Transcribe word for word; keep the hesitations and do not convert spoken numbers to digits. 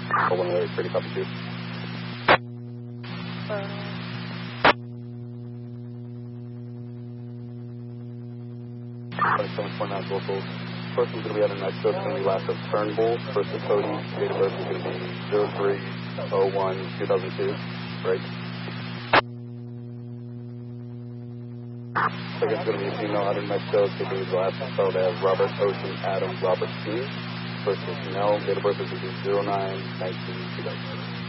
one eight, pretty copy two. Uh, twenty-seven point nine locals. First one's going to be out of Mexico. It's going to be last of Turnbull. First of Cody. Date of birth is going to be zero three oh one two thousand two. Right. Second's going to be a female out of Mexico. Taking his last spelled as Robert Ocean Adam Robert T. First is Chanel. Date of birth is going to be zero nine nineteen two thousand two.